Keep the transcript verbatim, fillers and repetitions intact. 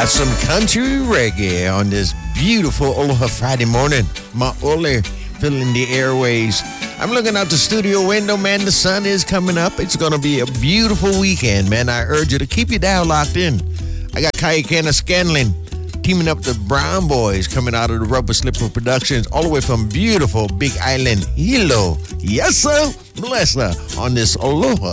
some country reggae on this beautiful Aloha Friday morning. Ma'ole filling the airways. I'm looking out the studio window, man. The sun is coming up. It's going to be a beautiful weekend, man. I urge you to keep your dial locked in. I got Kaikana Scanlon teaming up the Brown Boys coming out of the Rubber Slipper Productions all the way from beautiful Big Island, Hilo. Yes, sir. Bless her on this Aloha